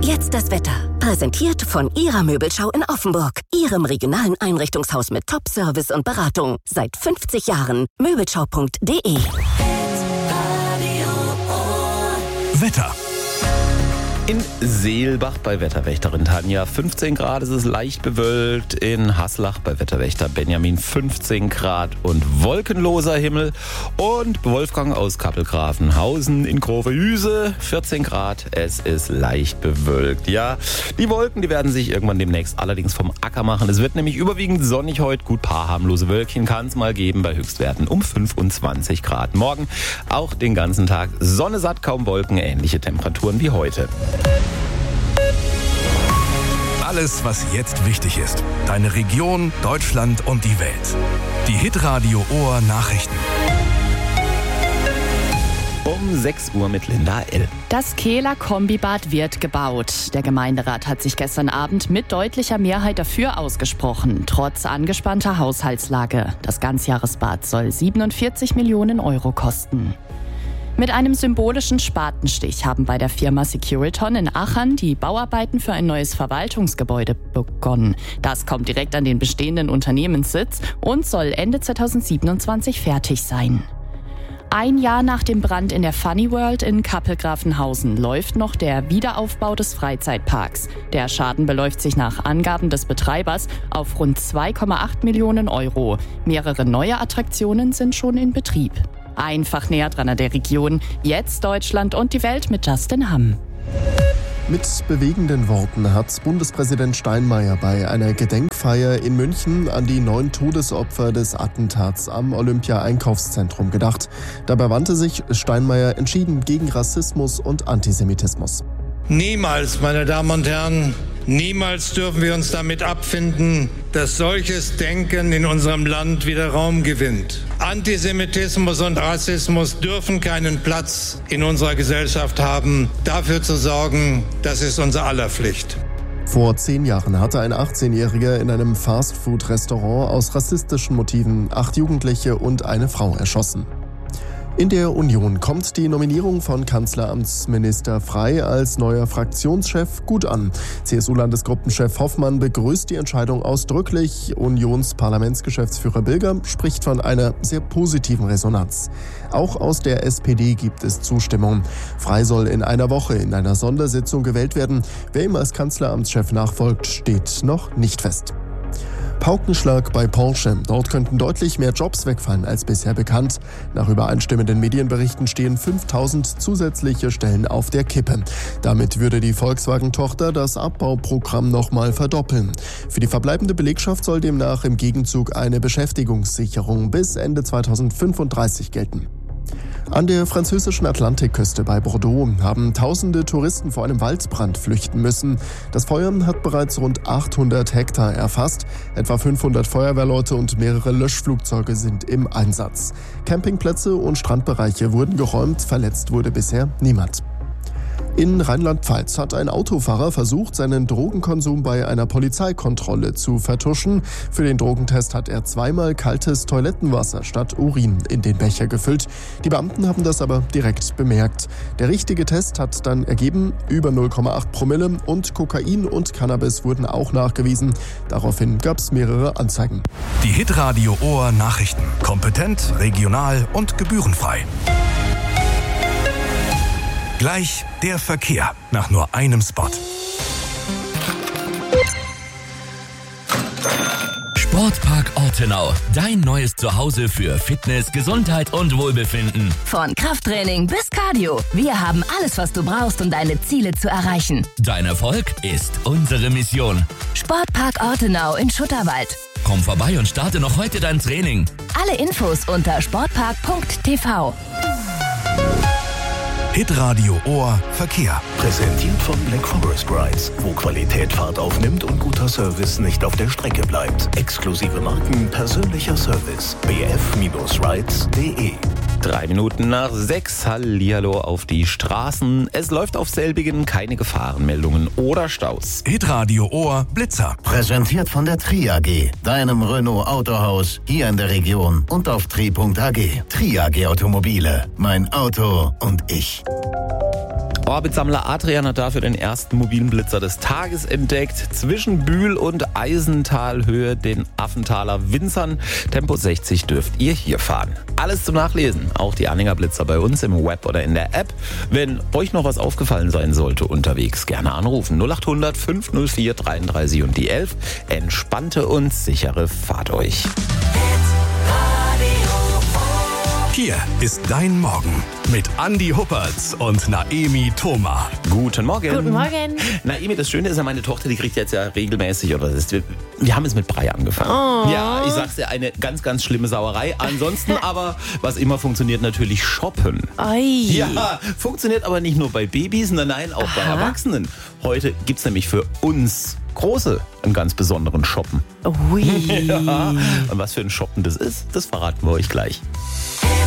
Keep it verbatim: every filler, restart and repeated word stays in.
jetzt das Wetter. Präsentiert von Ihrer Möbelschau in Offenburg. Ihrem regionalen Einrichtungshaus mit Top-Service und Beratung. Seit fünfzig Jahren. Möbelschau punkt de. Wetter. In Seelbach bei Wetterwächterin Tanja fünfzehn Grad, es ist leicht bewölkt. In Haslach bei Wetterwächter Benjamin fünfzehn Grad und wolkenloser Himmel. Und Wolfgang aus Kappelgrafenhausen in Große vierzehn Grad, es ist leicht bewölkt. Ja, die Wolken, die werden sich irgendwann demnächst allerdings vom Acker machen. Es wird nämlich überwiegend sonnig heute, gut paar harmlose Wölkchen kann es mal geben bei Höchstwerten um fünfundzwanzig Grad. Morgen auch den ganzen Tag Sonne satt, kaum Wolken, ähnliche Temperaturen wie heute. Alles, was jetzt wichtig ist. Deine Region, Deutschland und die Welt. Die Hitradio Ohr Nachrichten. Um sechs Uhr mit Linda L. Das Kehler Kombibad wird gebaut. Der Gemeinderat hat sich gestern Abend mit deutlicher Mehrheit dafür ausgesprochen, trotz angespannter Haushaltslage. Das Ganzjahresbad soll siebenundvierzig Millionen Euro kosten. Mit einem symbolischen Spatenstich haben bei der Firma Securiton in Aachen die Bauarbeiten für ein neues Verwaltungsgebäude begonnen. Das kommt direkt an den bestehenden Unternehmenssitz und soll Ende zweitausendsiebenundzwanzig fertig sein. Ein Jahr nach dem Brand in der Funny World in Kappelgrafenhausen läuft noch der Wiederaufbau des Freizeitparks. Der Schaden beläuft sich nach Angaben des Betreibers auf rund zwei Komma acht Millionen Euro. Mehrere neue Attraktionen sind schon in Betrieb. Einfach näher dran an der Region. Jetzt Deutschland und die Welt mit Justin Hamm. Mit bewegenden Worten hat Bundespräsident Steinmeier bei einer Gedenkfeier in München an die neun Todesopfer des Attentats am Olympia-Einkaufszentrum gedacht. Dabei wandte sich Steinmeier entschieden gegen Rassismus und Antisemitismus. Niemals, meine Damen und Herren, niemals dürfen wir uns damit abfinden, dass solches Denken in unserem Land wieder Raum gewinnt. Antisemitismus und Rassismus dürfen keinen Platz in unserer Gesellschaft haben. Dafür zu sorgen, das ist unser aller Pflicht. Vor zehn Jahren hatte ein achtzehnjähriger in einem Fastfood-Restaurant aus rassistischen Motiven acht Jugendliche und eine Frau erschossen. In der Union kommt die Nominierung von Kanzleramtsminister Frey als neuer Fraktionschef gut an. C S U-Landesgruppenchef Hoffmann begrüßt die Entscheidung ausdrücklich. Unionsparlamentsgeschäftsführer Bilger spricht von einer sehr positiven Resonanz. Auch aus der S P D gibt es Zustimmung. Frey soll in einer Woche in einer Sondersitzung gewählt werden. Wer ihm als Kanzleramtschef nachfolgt, steht noch nicht fest. Paukenschlag bei Porsche. Dort könnten deutlich mehr Jobs wegfallen als bisher bekannt. Nach übereinstimmenden Medienberichten stehen fünftausend zusätzliche Stellen auf der Kippe. Damit würde die Volkswagen-Tochter das Abbauprogramm nochmal verdoppeln. Für die verbleibende Belegschaft soll demnach im Gegenzug eine Beschäftigungssicherung bis Ende zweitausendfünfunddreißig gelten. An der französischen Atlantikküste bei Bordeaux haben tausende Touristen vor einem Waldbrand flüchten müssen. Das Feuer hat bereits rund achthundert Hektar erfasst. Etwa fünfhundert Feuerwehrleute und mehrere Löschflugzeuge sind im Einsatz. Campingplätze und Strandbereiche wurden geräumt, verletzt wurde bisher niemand. In Rheinland-Pfalz hat ein Autofahrer versucht, seinen Drogenkonsum bei einer Polizeikontrolle zu vertuschen. Für den Drogentest hat er zweimal kaltes Toilettenwasser statt Urin in den Becher gefüllt. Die Beamten haben das aber direkt bemerkt. Der richtige Test hat dann ergeben, über null Komma acht Promille und Kokain und Cannabis wurden auch nachgewiesen. Daraufhin gab es mehrere Anzeigen. Die Hitradio Ohr Nachrichten. Kompetent, regional und gebührenfrei. Gleich der Verkehr nach nur einem Spot. Sportpark Ortenau, dein neues Zuhause für Fitness, Gesundheit und Wohlbefinden. Von Krafttraining bis Cardio. Wir haben alles, was du brauchst, um deine Ziele zu erreichen. Dein Erfolg ist unsere Mission. Sportpark Ortenau in Schutterwald. Komm vorbei und starte noch heute dein Training. Alle Infos unter sportpark punkt t v. Hitradio Ohr Verkehr. Präsentiert von Black Forest Brides, wo Qualität Fahrt aufnimmt und guter Service nicht auf der Strecke bleibt. Exklusive Marken, persönlicher Service. b f rides punkt d e. Drei Minuten nach sechs, hallihallo auf die Straßen. Es läuft auf selbigen keine Gefahrenmeldungen oder Staus. Hitradio Ohr Blitzer. Präsentiert von der Tri A G, deinem Renault Autohaus hier in der Region und auf tri punkt a g. Tri A G Automobile, mein Auto und ich. Orbitsammler Adrian hat dafür den ersten mobilen Blitzer des Tages entdeckt. Zwischen Bühl und Eisentalhöhe, den Affenthaler Winzern. Tempo sechzig dürft ihr hier fahren. Alles zum Nachlesen, auch die Anhängerblitzer bei uns im Web oder in der App. Wenn euch noch was aufgefallen sein sollte unterwegs, gerne anrufen. null acht hundert fünf null vier dreiunddreißig und die elf. Entspannte und sichere Fahrt euch. Hier ist dein Morgen mit Andi Huppertz und Naemi Thoma. Guten Morgen. Guten Morgen. Naemi, das Schöne ist ja, meine Tochter, die kriegt jetzt ja regelmäßig, oder was ist, wir, wir haben jetzt mit Brei angefangen. Oh. Ja, ich sag's dir, eine ganz, ganz schlimme Sauerei. Ansonsten aber, was immer funktioniert, natürlich shoppen. Ei. Ja, funktioniert aber nicht nur bei Babys, nein, nein, auch Aha. bei Erwachsenen. Heute gibt's nämlich für uns Große einen ganz besonderen Shoppen. Ui. Ja. Und was für ein Shoppen das ist, das verraten wir euch gleich.